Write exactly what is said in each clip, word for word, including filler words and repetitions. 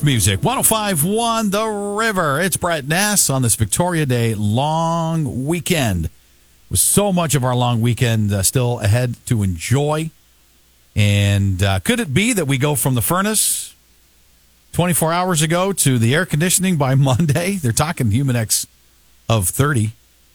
Music one oh five point one The River. It's Brett Ness on this Victoria Day long weekend. With so much of our long weekend uh, still ahead to enjoy. And uh, could it be that we go from the furnace twenty-four hours ago to the air conditioning by Monday? They're talking Humidex of thirty.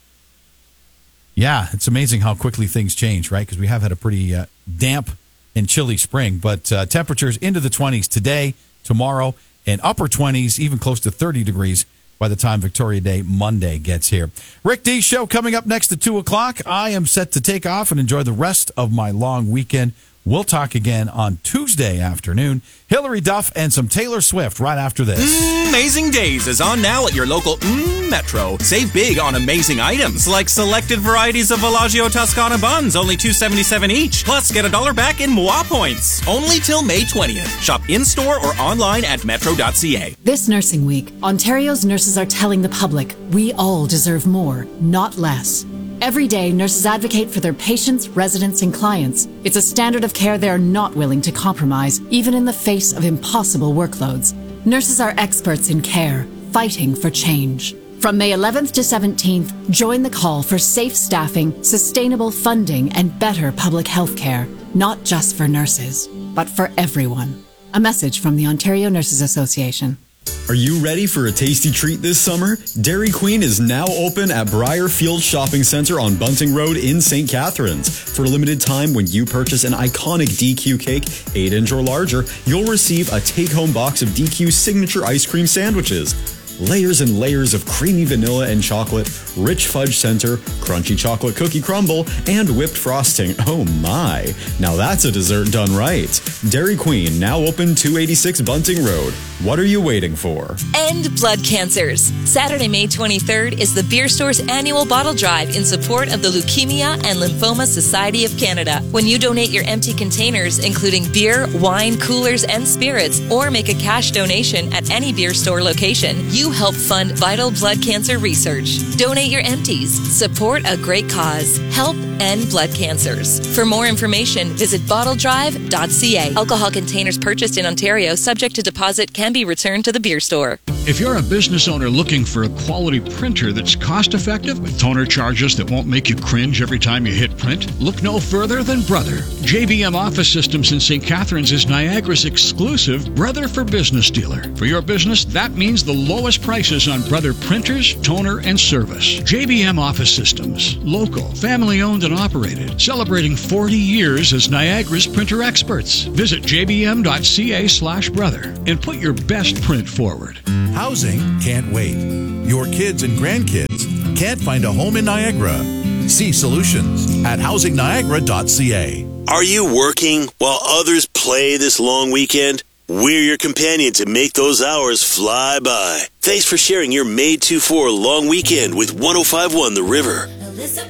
Yeah, it's amazing how quickly things change, right? Because we have had a pretty uh, damp and chilly spring. But uh, temperatures into the twenties today, tomorrow, and upper twenties, even close to thirty degrees by the time Victoria Day Monday gets here. Rick D Show coming up next at two o'clock. I am set to take off and enjoy the rest of my long weekend. We'll talk again on Tuesday afternoon. Hillary Duff and some Taylor Swift right after this. Mm, Amazing Days is on now at your local mm, Metro. Save big on amazing items like selected varieties of Villaggio Toscana buns, only two seventy-seven each. Plus, get a dollar back in M W A points. Only till May twentieth. Shop in-store or online at metro dot c a. This Nursing Week, Ontario's nurses are telling the public we all deserve more, not less. Every day, nurses advocate for their patients, residents, and clients. It's a standard of care they're not willing to compromise, even in the face of impossible workloads. Nurses are experts in care, fighting for change. From May eleventh to seventeenth, join the call for safe staffing, sustainable funding, and better public health care. Not just for nurses, but for everyone. A message from the Ontario Nurses Association. Are you ready for a tasty treat this summer? Dairy Queen is now open at Briarfield Shopping Centre on Bunting Road in Saint Catharines. For a limited time, when you purchase an iconic D Q cake, eight inch or larger, you'll receive a take-home box of D Q's signature ice cream sandwiches. Layers and layers of creamy vanilla and chocolate, rich fudge center, crunchy chocolate cookie crumble, and whipped frosting. Oh my! Now that's a dessert done right. Dairy Queen, now open two eighty-six Bunting Road. What are you waiting for? End blood cancers. Saturday, May twenty-third is the Beer Store's annual bottle drive in support of the Leukemia and Lymphoma Society of Canada. When you donate your empty containers, including beer, wine, coolers, and spirits, or make a cash donation at any Beer Store location, you help fund vital blood cancer research. Donate your empties. Support a great cause. Help end blood cancers. For more information, visit bottle drive dot c a. Alcohol containers purchased in Ontario, subject to deposit, can be returned to the Beer Store. If you're a business owner looking for a quality printer that's cost-effective with toner charges that won't make you cringe every time you hit print, look no further than Brother. J B M Office Systems in Saint Catharines is Niagara's exclusive Brother for Business dealer. For your business, that means the lowest prices on Brother printers, toner, and service. J B M Office Systems, local, family-owned and operated, celebrating forty years as Niagara's printer experts. Visit j b m dot c a slash brother and put your best print forward. Housing can't wait. Your kids and grandkids can't find a home in Niagara. See solutions at housing niagara dot c a. Are you working while others play this long weekend? We're your companion to make those hours fly by. Thanks for sharing your May twenty-fourth long weekend with one oh five point one The River.